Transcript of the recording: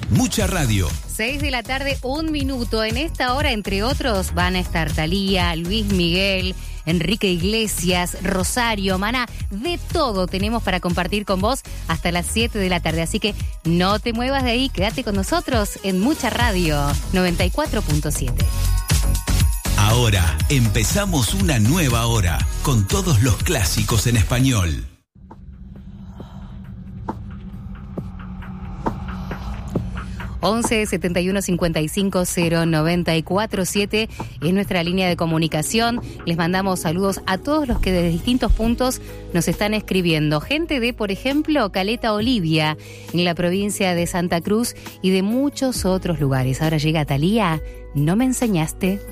Mucha Radio. 6 de la tarde, 1 minuto. En esta hora, entre otros, van a estar Thalía, Luis Miguel, Enrique Iglesias, Rosario, Maná. De todo tenemos para compartir con vos hasta las 7 de la tarde. Así que no te muevas de ahí, quédate con nosotros en Mucha Radio 94.7. Ahora empezamos una nueva hora con todos los clásicos en español. (11 71 55 094 7) es nuestra línea de comunicación. Les mandamos saludos a todos los que desde distintos puntos nos están escribiendo. Gente de, por ejemplo, Caleta Olivia, en la provincia de Santa Cruz y de muchos otros lugares. Ahora llega Thalía, No me enseñaste.